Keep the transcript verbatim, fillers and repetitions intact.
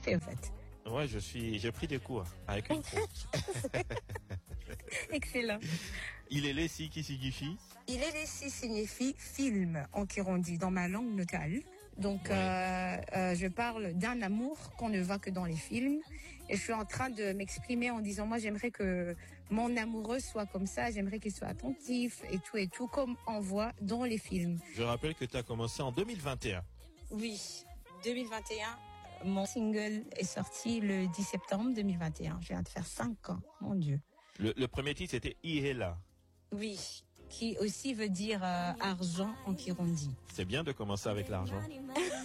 fait, en fait. Ouais, je suis, j'ai pris des cours avec une pro. Excellent. Il est laissé qui signifie? Il est laissé signifie film en kirundi dans ma langue locale. Donc, ouais. euh, euh, je parle d'un amour qu'on ne voit que dans les films. Et je suis en train de m'exprimer en disant, moi, j'aimerais que mon amoureux soit comme ça. J'aimerais qu'il soit attentif et tout et tout, comme on voit dans les films. Je rappelle que tu as commencé en deux mille vingt et un. Oui, deux mille vingt et un. Mon single est sorti le dix septembre deux mille vingt et un. Je viens de faire cinq ans, mon Dieu. Le, le premier titre, c'était Ihela. Oui, qui aussi veut dire euh, argent en kirundi. C'est bien de commencer avec l'argent.